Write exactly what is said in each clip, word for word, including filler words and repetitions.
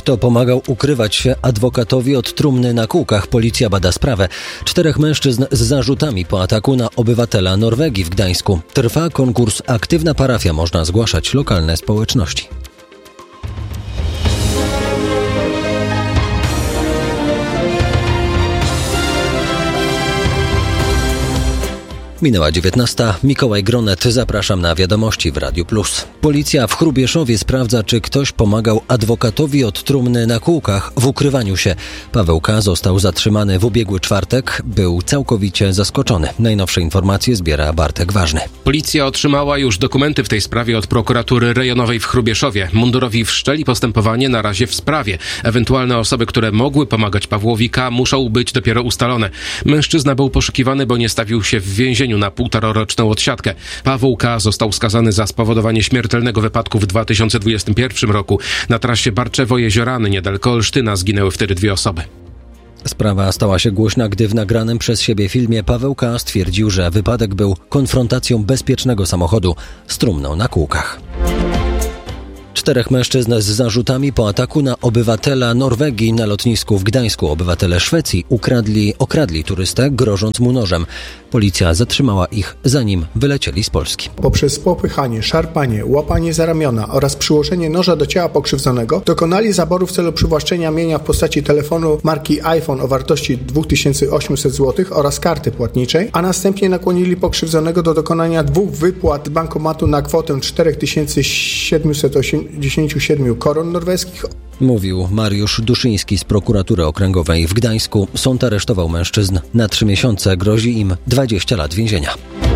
Kto pomagał ukrywać się adwokatowi od trumny na kółkach? Policja bada sprawę. Czterech mężczyzn z zarzutami po ataku na obywatela Norwegii w Gdańsku. Trwa konkurs Aktywna Parafia. Można zgłaszać lokalne społeczności. Minęła dziewiętnasta. Mikołaj Gronet. Zapraszam na wiadomości w Radiu Plus. Policja w Hrubieszowie sprawdza, czy ktoś pomagał adwokatowi od trumny na kółkach w ukrywaniu się. Paweł K. został zatrzymany w ubiegły czwartek. Był całkowicie zaskoczony. Najnowsze informacje zbiera Bartek Ważny. Policja otrzymała już dokumenty w tej sprawie od prokuratury rejonowej w Hrubieszowie. Mundurowi wszczęli postępowanie na razie w sprawie. Ewentualne osoby, które mogły pomagać Pawłowi K. muszą być dopiero ustalone. Mężczyzna był poszukiwany, bo nie stawił się w więzieniu na półtororoczną odsiadkę. Paweł K. został skazany za spowodowanie śmiertelnego wypadku w dwa tysiące dwudziestym pierwszym roku. Na trasie Barczewo-Jeziorany niedaleko Olsztyna zginęły wtedy dwie osoby. Sprawa stała się głośna, gdy w nagranym przez siebie filmie Paweł K. stwierdził, że wypadek był konfrontacją bezpiecznego samochodu z trumną na kółkach. Czterech mężczyzn z zarzutami po ataku na obywatela Norwegii na lotnisku w Gdańsku. Obywatele Szwecji ukradli, okradli turystę, grożąc mu nożem. Policja zatrzymała ich, zanim wylecieli z Polski. Poprzez popychanie, szarpanie, łapanie za ramiona oraz przyłożenie noża do ciała pokrzywdzonego dokonali zaboru w celu przywłaszczenia mienia w postaci telefonu marki iPhone o wartości dwa tysiące osiemset złotych oraz karty płatniczej, a następnie nakłonili pokrzywdzonego do dokonania dwóch wypłat bankomatu na kwotę cztery tysiące siedemset osiemdziesiąt siedem koron norweskich. Mówił Mariusz Duszyński z prokuratury okręgowej w Gdańsku. Sąd aresztował mężczyzn na trzy miesiące. Grozi im dwadzieścia lat więzienia.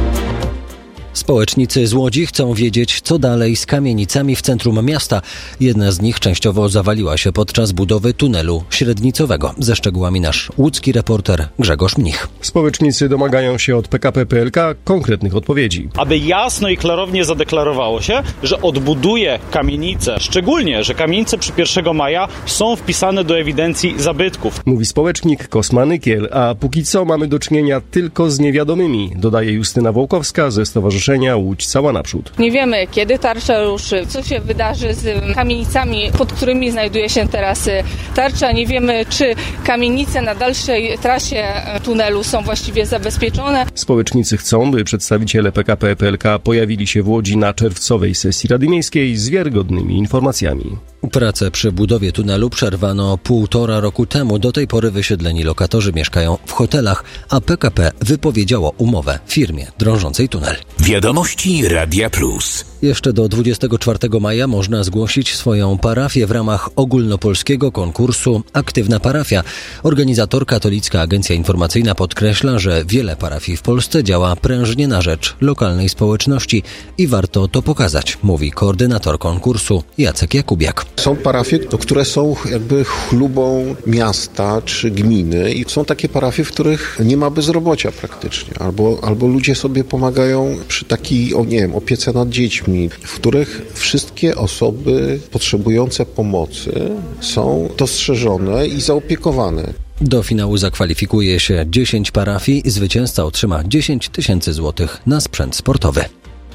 Społecznicy z Łodzi chcą wiedzieć, co dalej z kamienicami w centrum miasta. Jedna z nich częściowo zawaliła się podczas budowy tunelu średnicowego. Ze szczegółami nasz łódzki reporter Grzegorz Mnich. Społecznicy domagają się od P K P P L K konkretnych odpowiedzi. Aby jasno i klarownie zadeklarowało się, że odbuduje kamienice, szczególnie, że kamienice przy pierwszego maja są wpisane do ewidencji zabytków. Mówi społecznik Kosma Nykiel, a póki co mamy do czynienia tylko z niewiadomymi, dodaje Justyna Wołkowska ze Stowarzyszenia Łódź Cała Naprzód. Nie wiemy, kiedy tarcza ruszy, co się wydarzy z kamienicami, pod którymi znajduje się teraz tarcza. Nie wiemy, czy kamienice na dalszej trasie tunelu są właściwie zabezpieczone. Społecznicy chcą, by przedstawiciele P K P P L K pojawili się w Łodzi na czerwcowej sesji Rady Miejskiej z wiarygodnymi informacjami. Pracę przy budowie tunelu przerwano półtora roku temu. Do tej pory wysiedleni lokatorzy mieszkają w hotelach, a P K P wypowiedziało umowę firmie drążącej tunel. Wiadomości Radia Plus. Jeszcze do dwudziestego czwartego maja można zgłosić swoją parafię w ramach ogólnopolskiego konkursu Aktywna Parafia. Organizator Katolicka Agencja Informacyjna podkreśla, że wiele parafii w Polsce działa prężnie na rzecz lokalnej społeczności i warto to pokazać, mówi koordynator konkursu Jacek Jakubiak. Są parafie, które są jakby chlubą miasta czy gminy i są takie parafie, w których nie ma bezrobocia praktycznie, albo, albo ludzie sobie pomagają przy takiej, o nie wiem, opiece nad dziećmi, w których wszystkie osoby potrzebujące pomocy są dostrzeżone i zaopiekowane. Do finału zakwalifikuje się dziesięć parafii. Zwycięzca otrzyma dziesięć tysięcy złotych na sprzęt sportowy.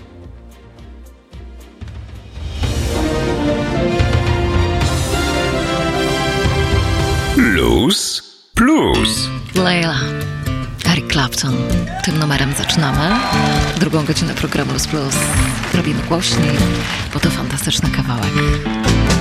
Plus Plus. Layla, Eric Clapton. Tym numerem zaczynamy. Drugą godzinę programu Plus Plus robimy głośniej, bo to fantastyczny kawałek.